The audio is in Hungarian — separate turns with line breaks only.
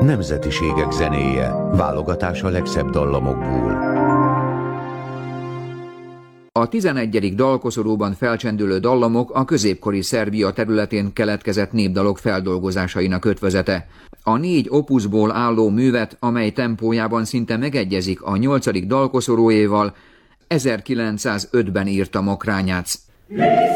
Nemzetiségek zenéje, válogatás a legszebb dallamokból.
A 11. dalkoszorúban felcsendülő dallamok a középkori Szerbia területén keletkezett népdalok feldolgozásainak ötvözete. A 4 opuszból álló művet, amely tempójában szinte megegyezik a 8. dalkoszorúéval, 1905-ben írta Mokrányác.